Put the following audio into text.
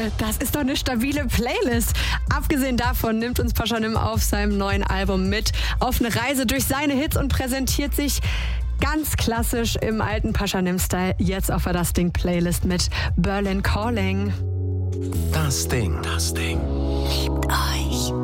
Leute, das ist doch eine stabile Playlist. Abgesehen davon nimmt uns Paschanim auf seinem neuen Album mit auf eine Reise durch seine Hits und präsentiert sich ganz klassisch im alten Paschanim-Style jetzt auf der Das Ding-Playlist mit Berlin Calling. Das Ding. Liebt euch.